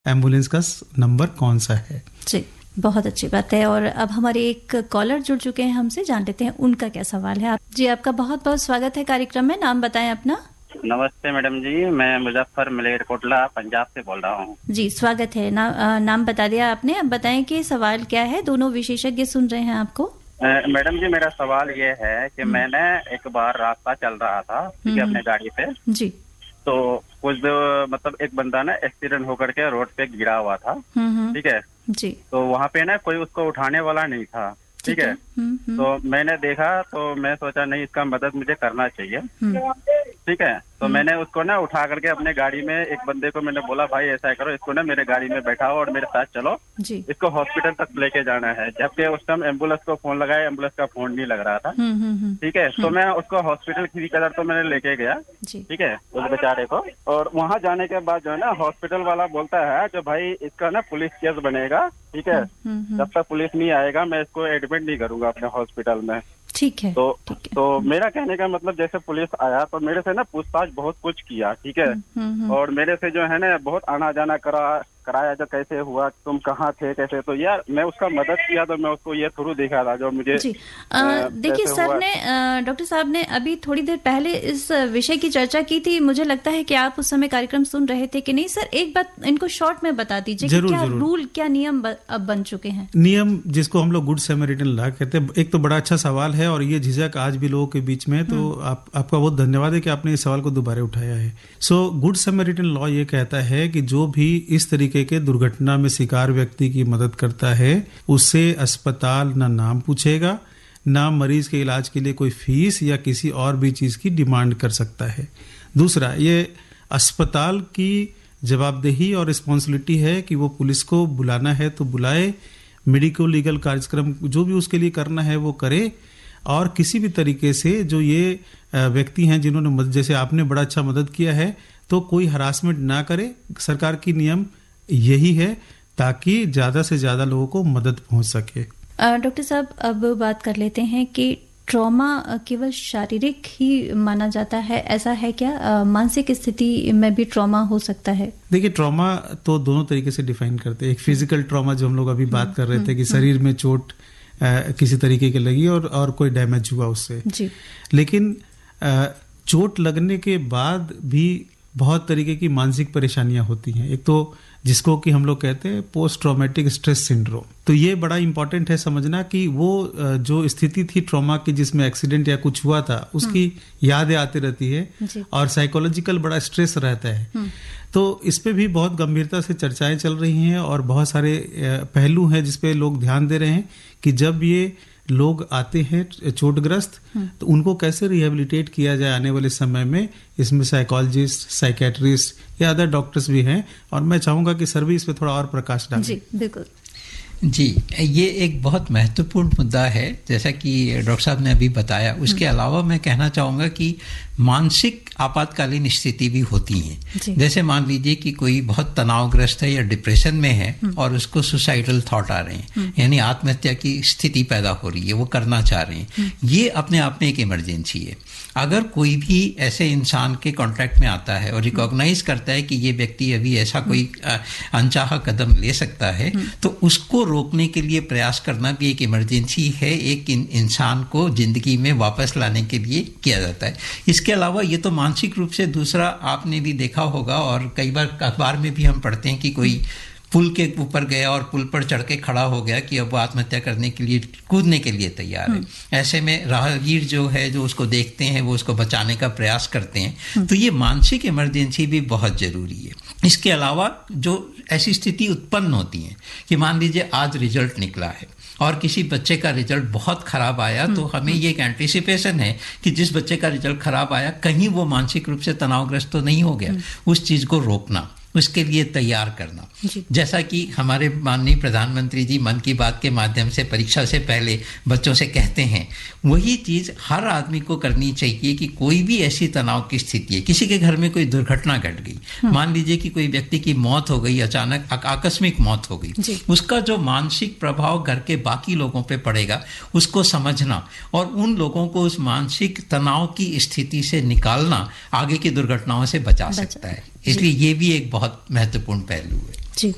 Ambulance का number कौन सा है। जी, बहुत अच्छी बात है। और अब हमारे एक कॉलर जुड़ चुके हैं हमसे, जान लेते हैं उनका क्या सवाल है। जी, आपका बहुत बहुत स्वागत है कार्यक्रम में। नाम बताएं अपना। नमस्ते मैडम जी, मैं मुजफ्फर मलेरकोटला पंजाब से बोल रहा हूँ। जी, स्वागत है। नाम बता दिया आपने, अब बताएं कि सवाल क्या है। दोनों विशेषज्ञ सुन रहे हैं आपको। मैडम जी, मेरा सवाल ये है कि मैंने एक बार रास्ता चल रहा था, ठीक है, अपने गाड़ी पे जी। तो कुछ मतलब एक बंदा ना एक्सीडेंट होकर के रोड पे गिरा हुआ था, ठीक है जी। तो वहाँ पे ना कोई उसको उठाने वाला नहीं था, ठीक है। तो मैंने देखा तो मैं सोचा नहीं, इसका मदद मुझे करना चाहिए, ठीक है। तो मैंने उसको ना उठा करके अपने गाड़ी में, एक बंदे को मैंने बोला भाई ऐसा करो, इसको ना मेरे गाड़ी में बैठाओ और मेरे साथ चलो जी। इसको हॉस्पिटल तक लेके जाना है। जबकि उस टाइम एम्बुलेंस को फोन लगाया, एम्बुलेंस का फोन नहीं लग रहा था, ठीक है। तो मैं उसको हॉस्पिटल की कदर तो मैंने लेके गया, ठीक है, उस बेचारे को। और वहाँ जाने के बाद जो है ना हॉस्पिटल वाला बोलता है जो भाई इसका ना पुलिस केस बनेगा, ठीक है, जब तक पुलिस नहीं आएगा मैं इसको एडमिट नहीं करूंगा अपने हॉस्पिटल में। ठीक है। तो मेरा कहने का मतलब, जैसे पुलिस आया तो मेरे से ना पूछताछ बहुत कुछ किया, ठीक है, और मेरे से जो है ना बहुत आना जाना कराया जो कैसे हुआ, तुम कहाँ थे, कैसे। तो यार मैं उसका मदद किया तो मैं उसको ये थ्रू दिखा था जो मुझे देखिए सर ने, डॉक्टर साहब ने अभी थोड़ी देर पहले इस विषय की चर्चा की थी। मुझे लगता है कि आप उस समय कार्यक्रम सुन रहे थे कि नहीं। सर एक बात इनको शॉर्ट में बता दीजिए कि क्या रूल, क्या नियम अब बन चुके हैं। नियम जिसको हम लोग गुड सैमरिटन लॉ कहते हैं। एक तो बड़ा अच्छा सवाल है और ये झिझक आज भी लोगों के बीच में, तो आपका बहुत धन्यवाद है कि आपने इस सवाल को दोबारा उठाया है। सो गुड सैमरिटन लॉ ये कहता है कि जो भी इस तरीके के दुर्घटना में शिकार व्यक्ति की मदद करता है उससे अस्पताल ना नाम पूछेगा, ना मरीज के इलाज के लिए कोई फीस या किसी और भी चीज की डिमांड कर सकता है। दूसरा, ये अस्पताल की जवाबदेही और रिस्पॉन्सिबिलिटी है कि वो पुलिस को बुलाना है तो बुलाए, मेडिको लीगल कार्यक्रम जो भी उसके लिए करना है वो करे, और किसी भी तरीके से जो ये व्यक्ति हैं जिन्होंने जैसे आपने बड़ा अच्छा मदद किया है तो कोई हरासमेंट ना करे। सरकार की नियम यही है ताकि ज्यादा से ज्यादा लोगों को मदद पहुंच सके। डॉक्टर साहब अब बात कर लेते हैं कि ट्रॉमा केवल शारीरिक ही माना जाता है, ऐसा है क्या? मानसिक स्थिति में भी ट्रॉमा हो सकता है? देखिए, ट्रॉमा तो दोनों तरीके से डिफाइन करते हैं। एक फिजिकल ट्रॉमा जो हम लोग अभी बात कर रहे थे कि शरीर में चोट किसी तरीके की लगी और कोई डैमेज हुआ उससे जी। लेकिन चोट लगने के बाद भी बहुत तरीके की मानसिक परेशानियां होती हैं। एक तो जिसको कि हम लोग कहते हैं पोस्ट ट्रॉमेटिक स्ट्रेस सिंड्रोम। तो ये बड़ा इंपॉर्टेंट है समझना कि वो जो स्थिति थी ट्रॉमा की जिसमें एक्सीडेंट या कुछ हुआ था उसकी यादें आती रहती है और साइकोलॉजिकल बड़ा स्ट्रेस रहता है। तो इस पे भी बहुत गंभीरता से चर्चाएं चल रही हैं और बहुत सारे पहलू हैं जिसपे लोग ध्यान दे रहे हैं कि जब ये लोग आते हैं चोटग्रस्त तो उनको कैसे रिहेबिलिटेट किया जाए आने वाले समय में। इसमें साइकोलॉजिस्ट, साइकेट्रिस्ट या अदर डॉक्टर्स भी हैं और मैं चाहूंगा कि सर भी इस पे थोड़ा और प्रकाश डालें। जी बिल्कुल जी, ये एक बहुत महत्वपूर्ण मुद्दा है जैसा कि डॉक्टर साहब ने अभी बताया। उसके अलावा मैं कहना चाहूँगा कि मानसिक आपातकालीन स्थिति भी होती हैं। जैसे मान लीजिए कि कोई बहुत तनावग्रस्त है या डिप्रेशन में है और उसको सुसाइडल थॉट आ रहे हैं, यानी आत्महत्या की स्थिति पैदा हो रही है, वो करना चाह रहे हैं। ये अपने आप में एक इमरजेंसी है। अगर कोई भी ऐसे इंसान के कॉन्टैक्ट में आता है और रिकॉग्नाइज करता है कि ये व्यक्ति अभी ऐसा कोई अनचाहा कदम ले सकता है तो उसको रोकने के लिए प्रयास करना भी एक इमरजेंसी है, एक इंसान को जिंदगी में वापस लाने के लिए किया जाता है। इसके अलावा ये तो मानसिक रूप से, दूसरा आपने भी देखा होगा और कई बार अखबार में भी हम पढ़ते हैं कि कोई पुल के ऊपर गया और पुल पर चढ़ के खड़ा हो गया कि अब वो आत्महत्या करने के लिए, कूदने के लिए तैयार है। ऐसे में राहगीर जो है जो उसको देखते हैं वो उसको बचाने का प्रयास करते हैं। तो ये मानसिक इमरजेंसी भी बहुत जरूरी है। इसके अलावा जो ऐसी स्थिति उत्पन्न होती है कि मान लीजिए आज रिजल्ट निकला है और किसी बच्चे का रिजल्ट बहुत खराब आया तो हमें ये एक एंटिसिपेशन है कि जिस बच्चे का रिजल्ट खराब आया कहीं वो मानसिक रूप से तनावग्रस्त तो नहीं हो गया। उस चीज को रोकना, उसके लिए तैयार करना, जैसा कि हमारे माननीय प्रधानमंत्री जी मन की बात के माध्यम से परीक्षा से पहले बच्चों से कहते हैं, वही चीज हर आदमी को करनी चाहिए कि कोई भी ऐसी तनाव की स्थिति है, किसी के घर में कोई दुर्घटना घट गई, मान लीजिए कि कोई व्यक्ति की मौत हो गई, अचानक आकस्मिक मौत हो गई, उसका जो मानसिक प्रभाव घर के बाकी लोगों पे पड़ेगा उसको समझना और उन लोगों को उस मानसिक तनाव की स्थिति से निकालना आगे की दुर्घटनाओं से बचा सकता है। इसलिए ये भी एक बहुत महत्वपूर्ण पहलू है।